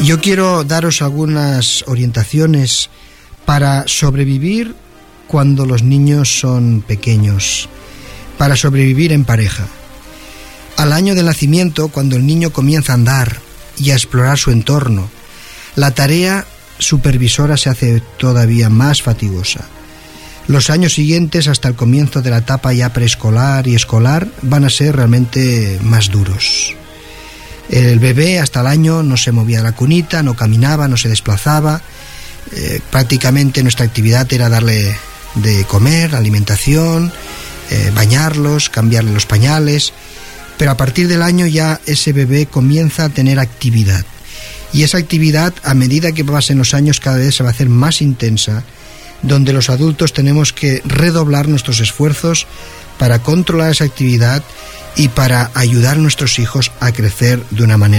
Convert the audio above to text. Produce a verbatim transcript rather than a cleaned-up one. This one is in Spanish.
Yo quiero daros algunas orientaciones para sobrevivir cuando los niños son pequeños, para sobrevivir en pareja. Al año del nacimiento, cuando el niño comienza a andar y a explorar su entorno, la tarea supervisora se hace todavía más fatigosa. Los años siguientes, hasta el comienzo de la etapa ya preescolar y escolar, van a ser realmente más duros. El bebé hasta el año no se movía de la cunita, no caminaba, no se desplazaba. Eh, prácticamente nuestra actividad era darle de comer, alimentación, eh, bañarlos, cambiarle los pañales. Pero a partir del año ya ese bebé comienza a tener actividad. Y esa actividad, a medida que pasen los años, cada vez se va a hacer más intensa, donde los adultos tenemos que redoblar nuestros esfuerzos para controlar esa actividad y para ayudar a nuestros hijos a crecer de una manera